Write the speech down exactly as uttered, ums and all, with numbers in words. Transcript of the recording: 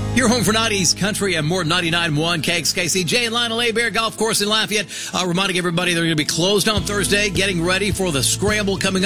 Your home for nineties country and more ninety-nine point one K X K C. Jay and Lionel Abear Golf Course in Lafayette. Uh, reminding everybody they're going to be closed on Thursday, getting ready for the scramble coming up.